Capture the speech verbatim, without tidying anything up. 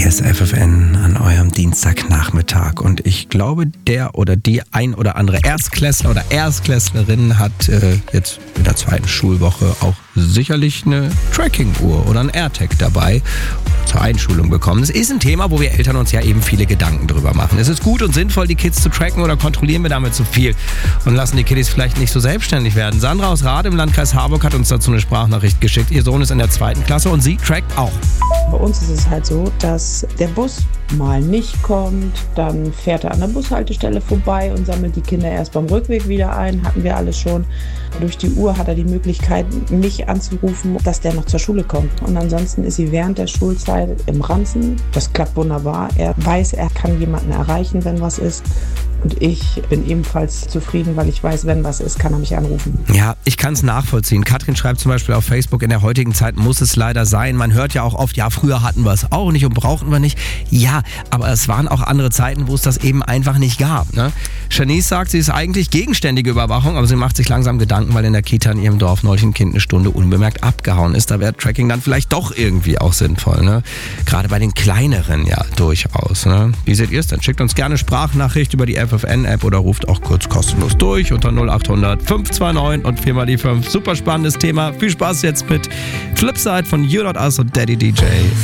S F F N an eurem Dienstagnachmittag. Und ich glaube, der oder die ein oder andere Erstklässler oder Erstklässlerin hat äh, jetzt in der zweiten Schulwoche auch sicherlich eine Tracking-Uhr oder ein AirTag dabei zur Einschulung bekommen. Es ist ein Thema, wo wir Eltern uns ja eben viele Gedanken drüber machen. Ist es gut und sinnvoll, die Kids zu tracken, oder kontrollieren wir damit zu viel und lassen die Kiddies vielleicht nicht so selbstständig werden? Sandra aus Rade im Landkreis Harburg hat uns dazu eine Sprachnachricht geschickt. Ihr Sohn ist in der zweiten Klasse und sie trackt auch. Bei uns ist es halt so, dass der Bus mal nicht kommt, dann fährt er an der Bushaltestelle vorbei und sammelt die Kinder erst beim Rückweg wieder ein. Hatten wir alles schon. Durch die Uhr hat er die Möglichkeit, mich anzurufen, dass der noch zur Schule kommt. Und ansonsten ist sie während der Schulzeit im Ranzen. Das klappt wunderbar. Er weiß, er kann jemanden erreichen, wenn was ist. Und ich bin ebenfalls zufrieden, weil ich weiß, wenn was ist, kann er mich anrufen. Ja, ich kann es nachvollziehen. Katrin schreibt zum Beispiel auf Facebook, in der heutigen Zeit muss es leider sein. Man hört ja auch oft, ja, früher hatten wir es auch nicht und brauchten wir nicht. Ja, aber es waren auch andere Zeiten, wo es das eben einfach nicht gab. Ne? Shanice sagt, sie ist eigentlich gegen ständige Überwachung, aber sie macht sich langsam Gedanken, weil in der Kita in ihrem Dorf neulich ein Kind eine Stunde unbemerkt abgehauen ist. Da wäre Tracking dann vielleicht doch irgendwie auch sinnvoll. Ne? Gerade bei den kleineren ja durchaus. Ne? Wie seht ihr es denn? Schickt uns gerne Sprachnachricht über die F F N-App oder ruft auch kurz kostenlos durch unter null acht hundert fünf zwei neun und vier mal die fünf. Super spannendes Thema. Viel Spaß jetzt mit Flipside von You Not Us und Daddy D J.